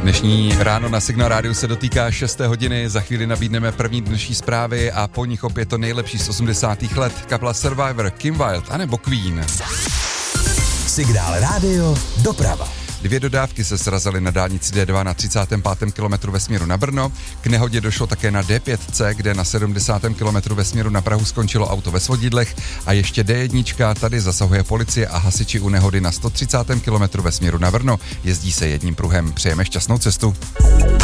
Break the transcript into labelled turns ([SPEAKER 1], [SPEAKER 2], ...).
[SPEAKER 1] Dnešní ráno na Signál Rádiu se dotýká 6. hodiny, za chvíli nabídneme první dnešní zprávy a po nich opět to nejlepší z 80. let, kapela Survivor, Kim Wilde anebo Queen.
[SPEAKER 2] Signál Rádio, doprava.
[SPEAKER 1] 2 dodávky se srazily na dálnici D2 na 35. kilometru ve směru na Brno. K nehodě došlo také na D5C, kde na 70. kilometru ve směru na Prahu skončilo auto ve svodidlech a ještě D1, tady zasahuje policie a hasiči u nehody na 130. kilometru ve směru na Brno. Jezdí se jedním pruhem. Přejeme šťastnou cestu.